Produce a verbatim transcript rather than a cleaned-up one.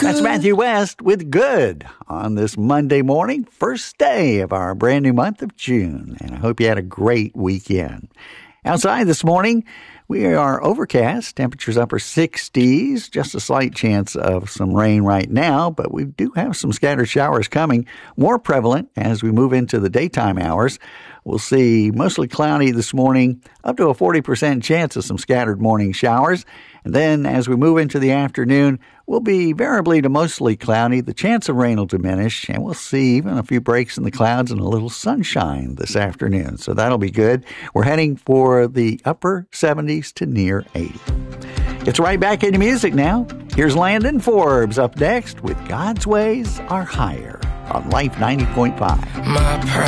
That's Matthew West with Good on this Monday morning, first day of our brand new month of June. And I hope you had a great weekend. Outside this morning, we are overcast, temperatures upper sixties, just a slight chance of some rain right now, but we do have some scattered showers coming, more prevalent as we move into the daytime hours. We'll see mostly cloudy this morning, up to a forty percent chance of some scattered morning showers. And then as we move into the afternoon, we'll be variably to mostly cloudy. The chance of rain will diminish, and we'll see even a few breaks in the clouds and a little sunshine this afternoon. So that'll be good. We're heading for the upper seventies to near eighty. It's right back into music now. Here's Landon Forbes up next with God's Ways Are Higher on Life ninety point five. My